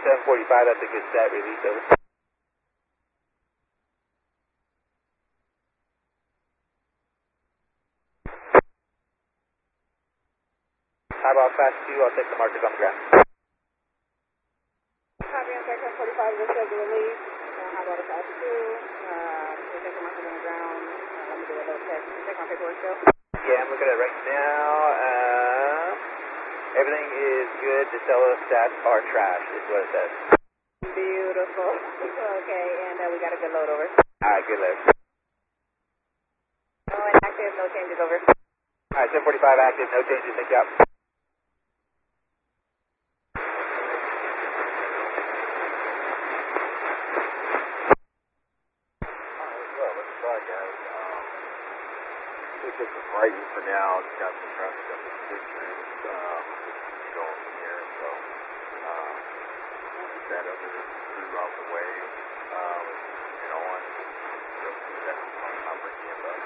745, that's a good stat release, over. Highball class 2, I'll take the markers on the ground. Copy on section 45, this is the release. Highball to class 2. We'll take the markers on the ground. Let me do a little check. Check my paperwork still. Yeah, I'm looking at it right now. Everything is good. The cello stats are trash, is what it says. Beautiful. Okay, and we got a good load over. Alright, good load. Oh, and active, no changes over. Alright, 745 active, no changes, thank you out. It's just right for now. It's got some traffic up the pictures going here, so that other crew out the way, and that's not bringing it up.